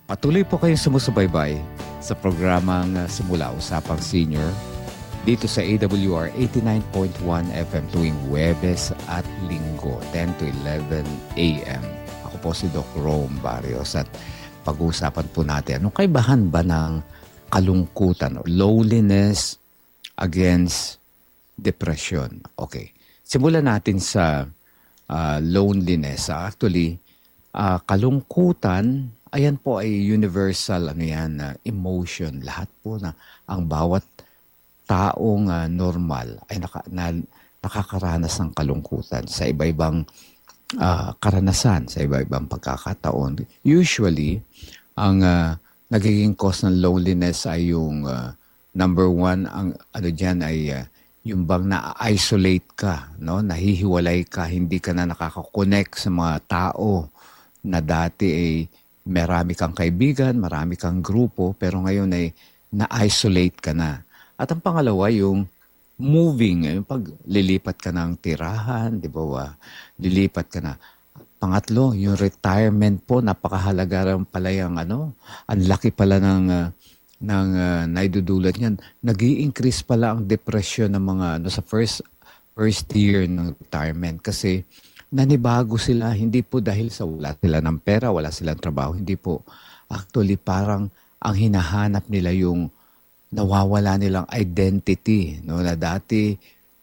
Patuloy po kayong sumusubaybay sa programang Simula Usapang Senior dito sa AWR 89.1 FM tuwing Huwebes at Linggo, 10 to 11 a.m. Ako po si Doc Rome Barrios at pag-uusapan po natin anong kaibahan ba ng kalungkutan o loneliness against depression. Okay, simulan natin sa loneliness. Actually, kalungkutan, ayan po ay universal emotion. Lahat po na ang bawat taong normal ay nakakaranas ng kalungkutan sa iba-ibang karanasan, sa iba-ibang pagkakataon. Usually, ang nagiging cause ng loneliness ay yung number one, ang dyan ay yung bang na-isolate ka, no? Nahihiwalay ka, hindi ka na nakaka-connect sa mga tao na dati ay marami kang kaibigan, marami kang grupo, pero ngayon ay na-isolate ka na. At ang pangalawa, yung moving, yung paglilipat ka ng tirahan, di ba? Lilipat ka na. Pangatlo, yung retirement po, napakahalaga rin pala yung ang laki pala ng naidudulot niyan. Nag-i-increase pala ang depression ng mga sa first year ng retirement kasi nanibago sila, hindi po dahil sa wala sila ng pera, wala silang trabaho, hindi po. Actually, parang ang hinahanap nila yung nawawala nilang identity, no? Na dati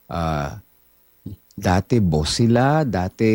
boss sila,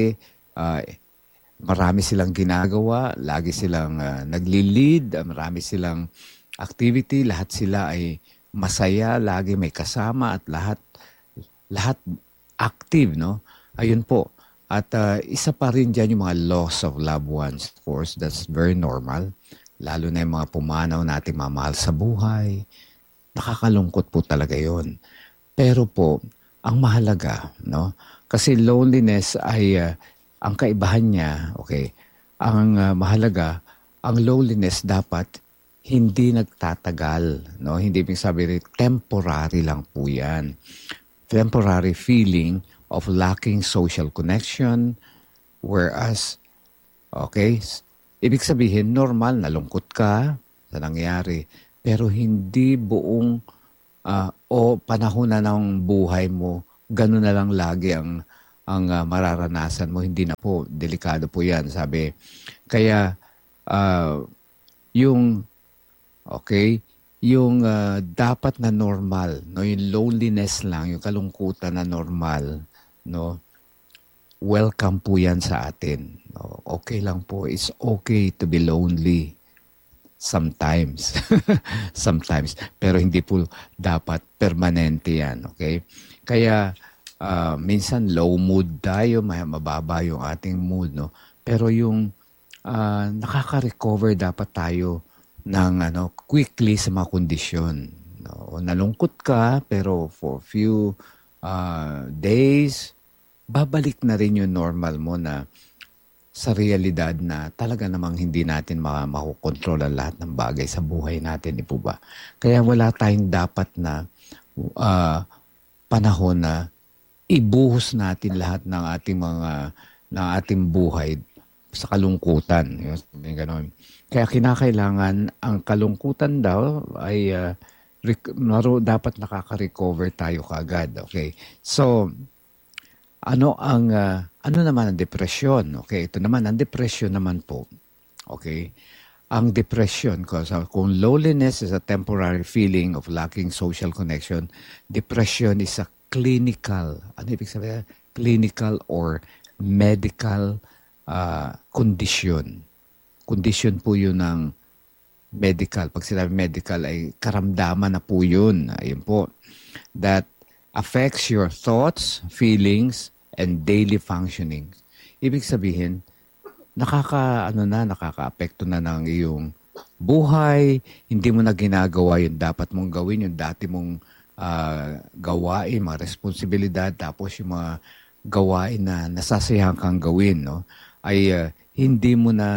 marami silang ginagawa, lagi silang nagli-lead, marami silang activity, lahat sila ay masaya, lagi may kasama at lahat active, no? Ayun po. At isa pa rin dyan yung mga loss of loved ones. Of course, that's very normal. Lalo na yung mga pumanaw nating mamahal sa buhay. Nakakalungkot po talaga yon. Pero po, ang mahalaga, no? Kasi loneliness ay, ang kaibahan niya, okay, ang mahalaga, ang loneliness dapat hindi nagtatagal, no? Hindi ibig sabihin, temporary lang po yan. Temporary feeling of lacking social connection, whereas, okay, ibig sabihin, normal, nalungkot ka sa nangyari, pero hindi buong panahon na ng buhay mo, gano'n na lang lagi ang mararanasan mo. Hindi na po, delikado po yan, sabi. Kaya, yung dapat na normal, no, yung loneliness lang, yung kalungkutan na normal, no, welcome po yan sa atin. No? Okay lang po. It's okay to be lonely. Sometimes. Sometimes. Pero hindi po dapat permanente yan. Okay? Kaya, minsan low mood tayo, mababa yung ating mood, no? Pero yung nakaka-recover dapat tayo ng quickly sa mga kondisyon. No? Nalungkot ka, pero for few days, babalik na rin yung normal mo na sa realidad na talaga namang hindi natin makukontrol ang lahat ng bagay sa buhay natin, di po ba? Kaya wala tayong dapat na panahon na ibuhos natin lahat ng ating buhay sa kalungkutan. Yung kaya kinakailangan ang kalungkutan daw ay dapat nakaka-recover tayo kaagad. Okay? So, ano naman ang depresyon? Okay, ito naman, ang depression naman po. Okay? Ang depression, kung loneliness is a temporary feeling of lacking social connection, depression is a clinical, ano ibig sabihin? Clinical or medical condition. Condition po yun ng medical. Pag sinabi medical ay karamdaman na po yun. Ayun po. That affects your thoughts, feelings, and daily functioning. Ibig sabihin, nakaka-apekto na ng iyong buhay, hindi mo na ginagawa yung dapat mong gawin, yung dati mong gawain, mga responsibilidad, tapos yung mga gawain na nasasayahan kang gawin, no? Hindi mo na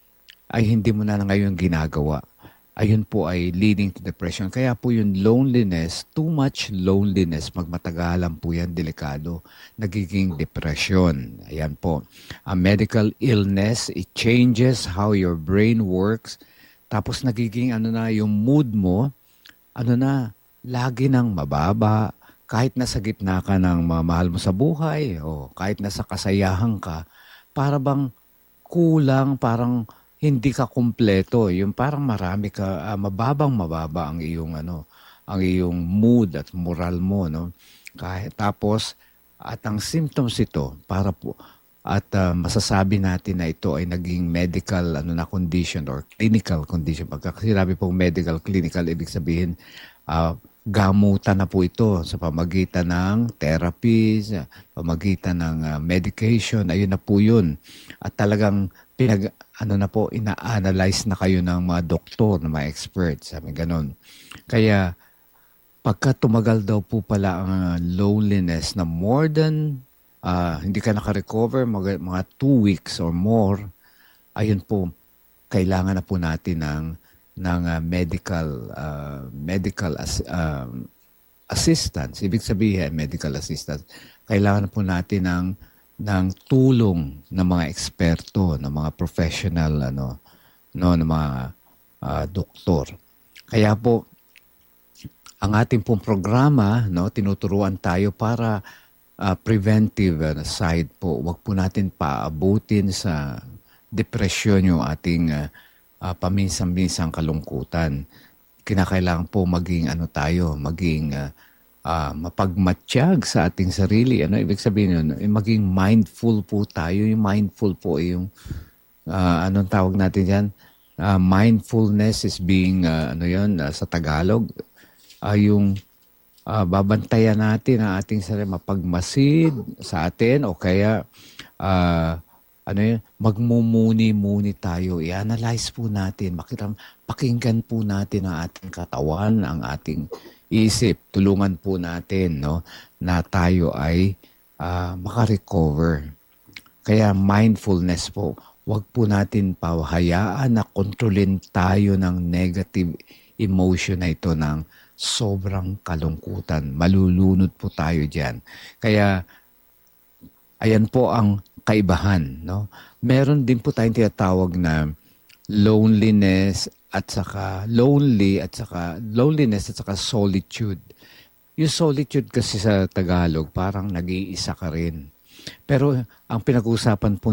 ngayon ginagawa. Ayun po ay leading to depression. Kaya po yung loneliness, too much loneliness, magmatagalan po yan, delikado, nagiging depression. Ayan po. A medical illness, it changes how your brain works. Tapos nagiging ano na yung mood mo, ano na, lagi nang mababa. Kahit nasa gitna ka ng mga mahal mo sa buhay o kahit nasa kasayahan ka, para bang kulang, parang hindi ka kumpleto. Yung parang marami ka, mababang mababa ang iyong ano, ang iyong mood at moral mo, no? Kahit tapos at ang symptoms ito para po at masasabi natin na ito ay naging medical ano na condition or clinical condition. Pagka sinabi pong medical clinical, ibig sabihin gamutan na po ito sa pamagitan ng therapy, sa pamagitan ng medication, ayun na po yun. At talagang ano na po, ina-analyze na kayo ng mga doktor, ng mga experts, sabi ganon. Kaya pagka tumagal daw po pala ang loneliness na more than hindi ka naka-recover, mga 2 weeks or more, ayun po, kailangan na po natin ng medical assistance. Ibig sabihin, medical assistance. Kailangan na po natin ng tulong ng mga eksperto, ng mga professional, ng mga doktor. Kaya po, ang ating pong programa, tinuturuan tayo para preventive side po. Huwag po natin paabutin sa depresyon yung ating paminsan-minsang kalungkutan. Kinakailangan po maging maging mapagmatsyag sa ating sarili. Ano ibig sabihin yun? Maging mindful po tayo. Yung mindful po yung anong tawag natin yan? Mindfulness is being sa Tagalog, yung babantayan natin ang ating sarili, mapagmasid sa atin o kaya magmumuni-muni tayo. I-analyze po natin, pakinggan po natin ang ating katawan, ang ating isip. Tulungan po natin na tayo ay makarecover. Kaya mindfulness po, wag po natin pahayaan na kontrolin tayo ng negative emotion na ito ng sobrang kalungkutan. Malulunod po tayo diyan. Kaya ayan po ang kaibahan, Meron din po tayong tinatawag na loneliness at saka solitude. Yung solitude kasi sa Tagalog parang nag-iisa ka rin. Pero ang pinag-uusapan po